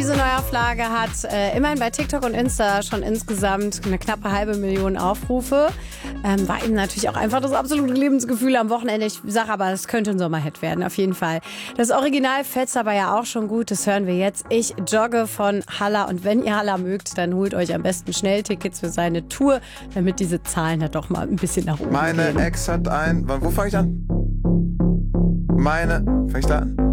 diese Neuauflage hat immerhin bei TikTok und Insta schon insgesamt eine knappe 500.000 Aufrufe. War ihm natürlich auch einfach das absolute Lebensgefühl am Wochenende. Ich sage aber, es könnte ein Sommerhit werden, auf jeden Fall. Das Original fetzt aber ja auch schon gut, das hören wir jetzt. Ich jogge von Halla und wenn ihr Halla mögt, dann holt euch am besten schnell Tickets für seine Tour, damit diese Zahlen da doch mal ein bisschen nach oben gehen. Meine Ex hat wo fange ich an? Fange ich da an?